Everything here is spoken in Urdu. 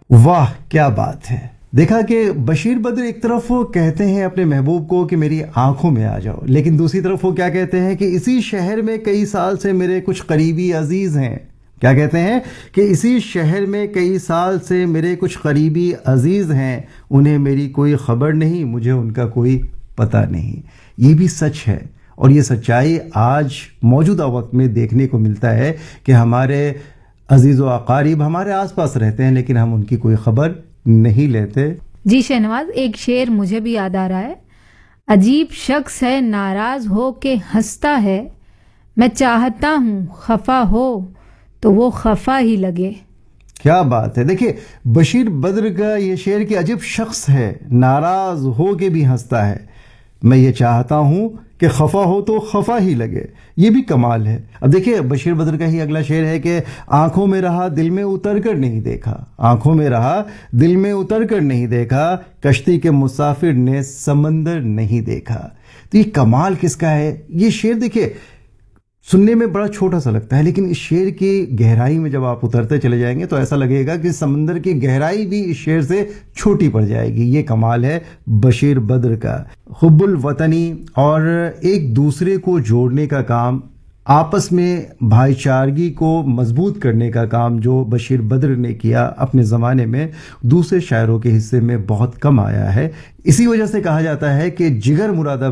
واہ کیا بات ہے. دیکھا کہ بشیر بدر ایک طرف وہ کہتے ہیں اپنے محبوب کو کہ میری آنکھوں میں آ جاؤ، لیکن دوسری طرف وہ کیا کہتے ہیں کہ اسی شہر میں کئی سال سے میرے کچھ قریبی عزیز ہیں. کیا کہتے ہیں کہ اسی شہر میں کئی سال سے میرے کچھ قریبی عزیز ہیں، انہیں میری کوئی خبر نہیں، مجھے ان کا کوئی پتہ نہیں. یہ بھی سچ ہے، اور یہ سچائی آج موجودہ وقت میں دیکھنے کو ملتا ہے کہ ہمارے عزیز و اقارب ہمارے آس پاس رہتے ہیں لیکن ہم ان کی کوئی خبر نہیں لیتے. جی شہنواز، ایک شعر مجھے بھی یاد آ رہا ہے. عجیب شخص ہے ناراض ہو کے ہنستا ہے، میں چاہتا ہوں خفا ہو تو وہ خفا ہی لگے. کیا بات ہے. دیکھیے بشیر بدر کا یہ شعر کہ عجیب شخص ہے ناراض ہو کے بھی ہنستا ہے، میں یہ چاہتا ہوں کہ خفا ہو تو خفا ہی لگے. یہ بھی کمال ہے. اب دیکھیے بشیر بدر کا ہی اگلا شعر ہے کہ آنکھوں میں رہا دل میں اتر کر نہیں دیکھا، آنکھوں میں رہا دل میں اتر کر نہیں دیکھا، کشتی کے مسافر نے سمندر نہیں دیکھا. تو یہ کمال کس کا ہے؟ یہ شعر دیکھیے سننے میں بڑا چھوٹا سا لگتا ہے، لیکن اس شعر کی گہرائی میں جب آپ اترتے چلے جائیں گے تو ایسا لگے گا کہ سمندر کی گہرائی بھی اس شعر سے چھوٹی پڑ جائے گی. یہ کمال ہے بشیر بدر کا. حب الوطنی اور ایک دوسرے کو جوڑنے کا کام، آپس میں بھائی چارگی کو مضبوط کرنے کا کام جو بشیر بدر نے کیا اپنے زمانے میں، دوسرے شاعروں کے حصے میں بہت کم آیا ہے. اسی وجہ سے کہا جاتا ہے کہ جگر مراد